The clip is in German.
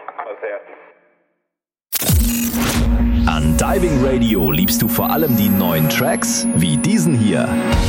An Diving Radio liebst du vor allem die neuen Tracks wie diesen hier.